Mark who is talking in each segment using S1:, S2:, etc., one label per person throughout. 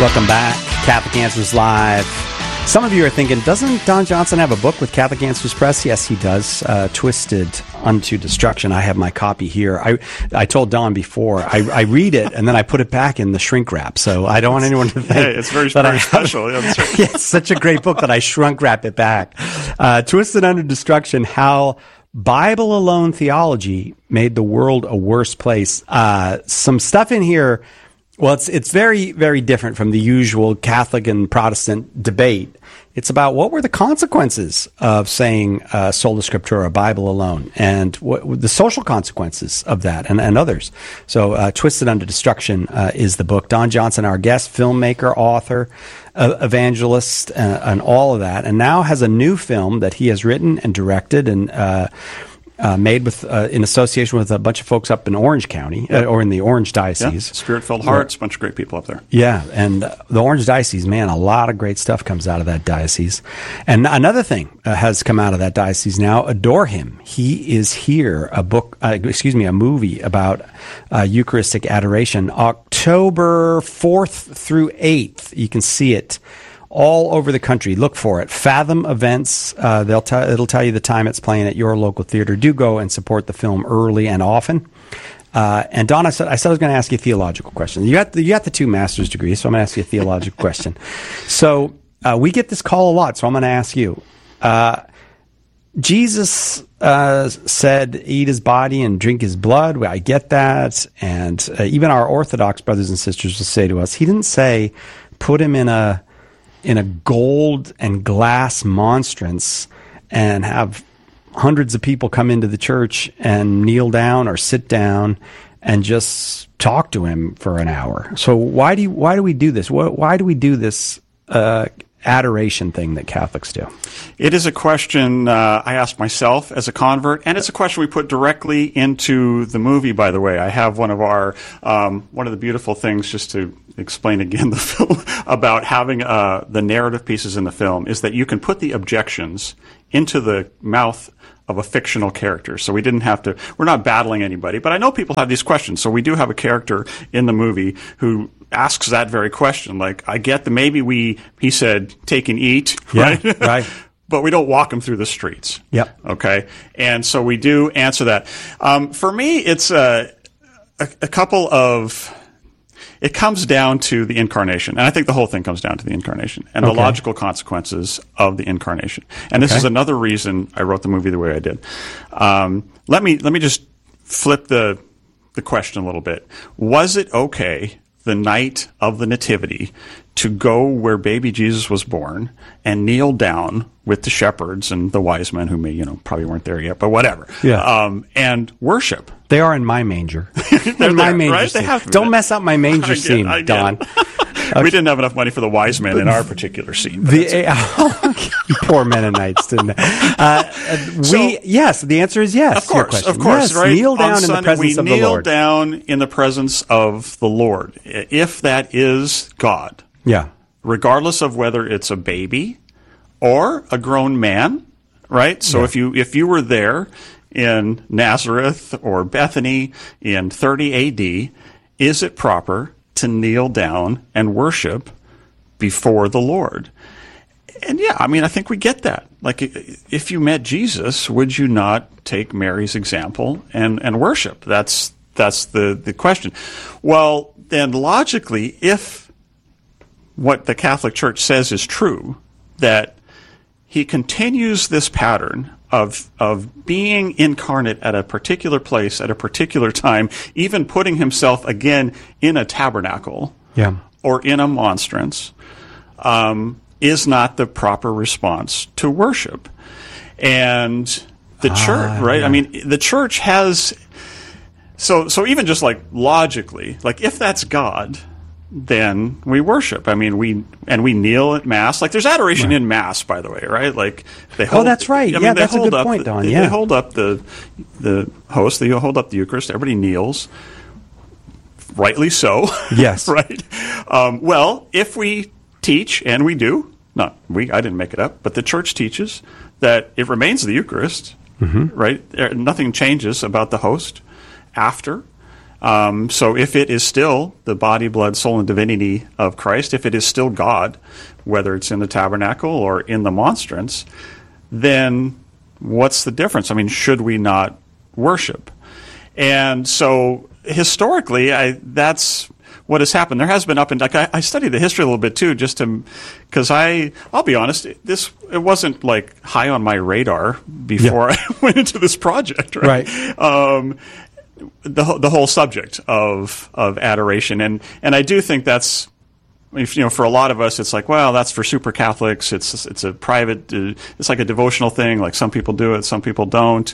S1: Welcome back. Catholic Answers Live. Some of you are thinking, doesn't Don Johnson have a book with Catholic Answers Press? Yes, he does. Twisted Unto Destruction. I have my copy here. I told Don before, I read it and then I put it back in the shrink wrap. So I don't want anyone to think
S2: it's very special. Yeah, that's right.
S1: It's such a great book that I shrunk wrap it back. Twisted Unto Destruction, How Bible Alone Theology Made the World a Worse Place. Some stuff in here. Well, it's very, very different from the usual Catholic and Protestant debate. It's about what were the consequences of saying sola scriptura, Bible alone, and what the social consequences of that and others. So Twisted Unto Destruction is the book. Don Johnson, our guest, filmmaker, author, evangelist, and all of that, and now has a new film that he has written and directed and made with in association with a bunch of folks up in Orange County, or in the Orange Diocese.
S2: Yeah, Spirit-Filled Hearts, a bunch of great people up there.
S1: Yeah, and the Orange Diocese, man, a lot of great stuff comes out of that diocese. And another thing has come out of that diocese now, Adore Him. He is here, a movie about Eucharistic adoration, October 4th through 8th. You can see it all over the country. Look for it. Fathom Events. It'll tell you the time it's playing at your local theater. Do go and support the film early and often. And Don, I said I was going to ask you a theological question. You got the two master's degrees, so I'm going to ask you a theological question. So we get this call a lot, so I'm going to ask you. Jesus said, "Eat his body and drink his blood." I get that, and even our Orthodox brothers and sisters will say to us, he didn't say, "Put him in a gold and glass monstrance and have hundreds of people come into the church and kneel down or sit down and just talk to him for an hour." So why do we do this? Why do we do this adoration thing that Catholics do?
S2: It is a question I asked myself as a convert, and it's a question we put directly into the movie, by the way. I have one of the beautiful things, just to explain again the film, about having the narrative pieces in the film, is that you can put the objections into the mouth of a fictional character. So we're not battling anybody, but I know people have these questions. So we do have a character in the movie who asks that very question. Like, I get that maybe he said, take and eat, right?
S1: Yeah, right.
S2: But we don't walk them through the streets.
S1: Yep.
S2: Okay. And so we do answer that. For me, it's a couple of... It comes down to the incarnation, and I think the whole thing comes down to the incarnation and the logical consequences of the incarnation. And this is another reason I wrote the movie the way I did. Let me just flip the question a little bit. Was it okay the night of the Nativity to go where baby Jesus was born and kneel down with the shepherds and the wise men who probably weren't there yet, but whatever, and worship?
S1: They are in my manger.
S2: They're
S1: in my
S2: there,
S1: manger
S2: right?
S1: scene.
S2: They have to
S1: Don't mess up my manger scene, Don.
S2: Okay. We didn't have enough money for the wise men in our particular scene.
S1: Poor Mennonites, didn't they? Yes, the answer is yes.
S2: Of course,
S1: yes,
S2: right?
S1: Kneel down in the presence of the Lord.
S2: We kneel down in the presence of the Lord, if that is God.
S1: Yeah.
S2: Regardless of whether it's a baby or a grown man, right? So if you were there in Nazareth or Bethany in 30 A.D., is it proper to kneel down and worship before the Lord? And I think we get that. Like, if you met Jesus, would you not take Mary's example and worship? That's the question. Well, then logically, if what the Catholic Church says is true, that he continues this pattern of being incarnate at a particular place at a particular time, even putting himself again in a tabernacle or in a monstrance, is not the proper response to worship. And the church, right? Yeah. I mean, the church has... So even just like logically, like if that's God, then we worship. I mean, we kneel at Mass. Like, there's adoration in Mass, by the way, right? Like, they hold.
S1: Oh, that's right. That's a good point, Don.
S2: They hold up the host. They hold up the Eucharist. Everybody kneels. Rightly so.
S1: Yes.
S2: Right. Well, if we teach, and we do, I didn't make it up, but the Church teaches that it remains the Eucharist. Mm-hmm. Right. Nothing changes about the host after. So if it is still the body, blood, soul, and divinity of Christ, if it is still God, whether it's in the tabernacle or in the monstrance, then what's the difference? I mean, should we not worship? And so historically, that's what has happened. There has been up and like I studied the history a little bit too, just to because I'll be honest, it wasn't like high on my radar before I went into this project, right? The whole subject of adoration, and I do think that's, for a lot of us, it's like, well, that's for super Catholics. It's a private, it's like a devotional thing. Like some people do it, some people don't.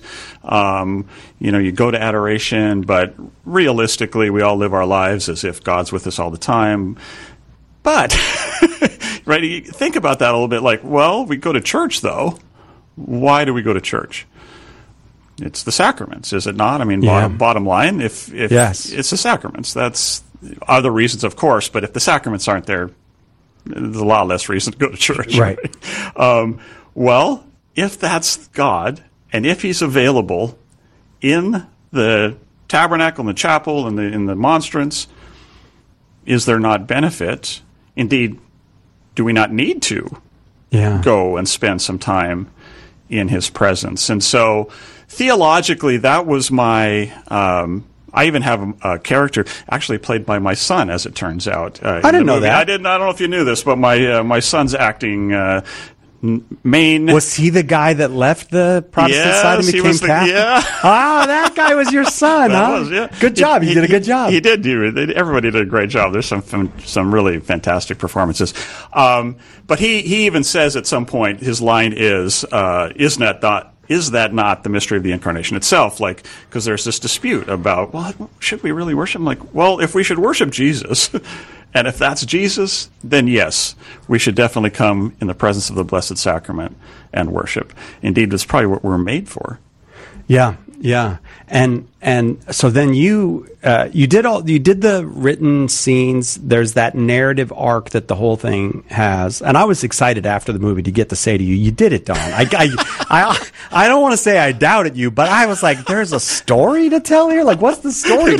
S2: You go to adoration, but realistically, we all live our lives as if God's with us all the time. But, right, you think about that a little bit. Like, well, we go to church though. Why do we go to church? It's the sacraments, is it not? I mean, bottom line, if
S1: yes.
S2: It's the sacraments. That's other reasons, of course, but if the sacraments aren't there, there's a lot less reason to go to church.
S1: Right.
S2: Well, if that's God, and if he's available in the tabernacle, in the chapel, in the monstrance, is there not benefit? Indeed, do we not need to go and spend some time in his presence? And so theologically, that was my I even have a character actually played by my son, as it turns out.
S1: I didn't know that.
S2: I don't know if you knew this, but my son's acting main.
S1: Was he the guy that left the Protestant side and became Catholic? That guy was your son, huh? Good job. He did a good job.
S2: He did. Everybody did a great job. There's some really fantastic performances. But he even says at some point, his line is that not the mystery of the incarnation itself? Like, because there's this dispute about, well, should we really worship him? Like, well, if we should worship Jesus, and if that's Jesus, then yes, we should definitely come in the presence of the Blessed Sacrament and worship. Indeed, that's probably what we're made for.
S1: Yeah. And so then you did the written scenes. There's that narrative arc that the whole thing has, and I was excited after the movie to get to say to you, you did it, Don. I don't want to say I doubted you, but I was like, there's a story to tell here. Like, what's the story?